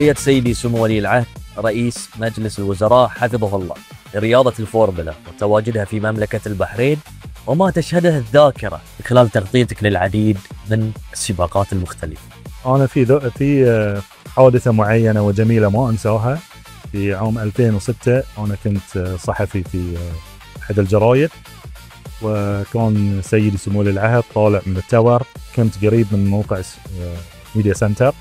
سيدي سمو ولي العهد رئيس مجلس الوزراء حفظه الله لرياضة الفورمولا وتواجدها في مملكة البحرين وما تشهده الذاكرة خلال تغطيتك للعديد من السباقات المختلفة. أنا في حادثة معينة وجميلة ما أنساها. في عام 2006 أنا كنت صحفي في أحد الجرايد، وكان سيدي سمو ولي العهد طالع من التاور. كنت قريب من موقع ميديا سنتر،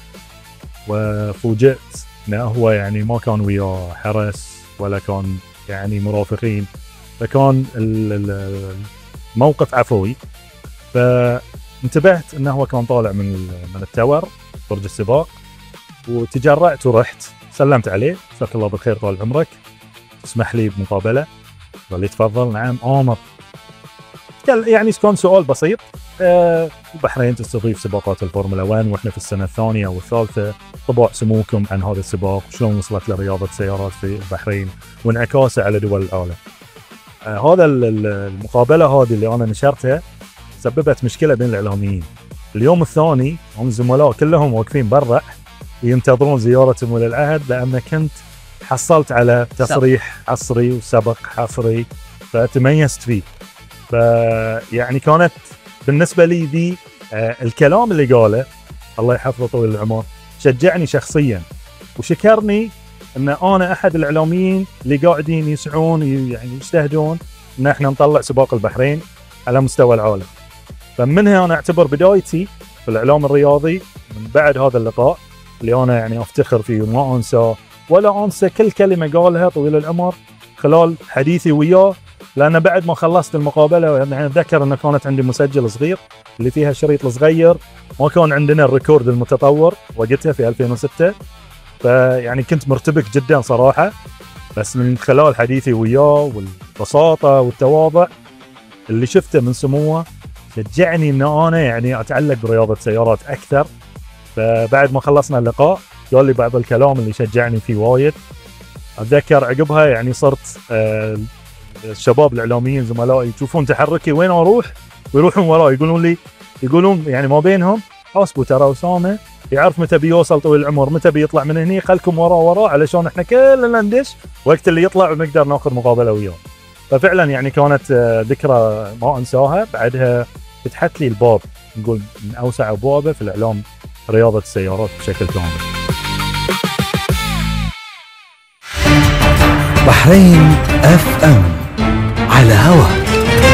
وفوجئت انه هو يعني ما كان وياه حرس ولا كان يعني مرافقين، فكان الموقف عفوي. فانتبهت انه هو كان طالع من التاور برج السباق، وتجرأت ورحت سلمت عليه. جزاك الله بالخير طال عمرك، تسمح لي بمقابله؟ قال لي تفضل. نعم آمر. يعني كان سؤال بسيط. البحرين تستضيف سباقات الفورمولا 1 واحنا في السنه الثانيه او الثالثه، طباع سموكم عن هذا السباق وشلون وصلت لرياضه سيارات في البحرين وانعكاسه على دول العالم. هذا المقابله هذه اللي انا نشرتها سببت مشكله بين الاعلاميين. اليوم الثاني هم الزملاء كلهم واقفين برا ينتظرون زياره سمو ولي العهد، لان كنت حصلت على تصريح حصري وسبق حصري فتميزت فيه. فيعني كانت بالنسبه لي ذي الكلام اللي قاله الله يحفظه طويل العمر شجعني شخصيا، وشكرني ان انا احد الاعلاميين اللي قاعدين يسعون يعني يجتهدون ان احنا نطلع سباق البحرين على مستوى العالم. فمنها انا اعتبر بدايتي في الاعلام الرياضي من بعد هذا اللقاء اللي انا يعني افتخر فيه وما انساه ولا انسى كل كلمه قالها طويل العمر خلال حديثي وياه. لأن بعد ما خلصت المقابلة يعني أتذكر أن كانت عندي مسجل صغير اللي فيها شريط صغير، ما كان عندنا الريكورد المتطور وقتها في 2006. فيعني كنت مرتبك جدا صراحة، بس من خلال حديثي وياه والبساطة والتواضع اللي شفته من سموه شجعني أن أنا يعني أتعلق برياضة سيارات أكثر. فبعد ما خلصنا اللقاء قال لي بعض الكلام اللي شجعني فيه وايد. أتذكر عقبها يعني صرت الشباب الاعلاميين زملائي يشوفون تحركي وين اروح ويروحون وراي يقولون يعني ما بينهم حاسبوا ترى اسامه يعرف متى بيوصل طويل العمر، متى بيطلع من هني، خلكم وراه علشان احنا كلنا ندش وقت اللي يطلع ونقدر ناخذ مقابله وياه. ففعلا يعني كانت ذكرى ما انساها. بعدها فتحت لي الباب نقول من اوسع ابوابه في الاعلام رياضه السيارات بشكل كامل. بحرين FM على هوا.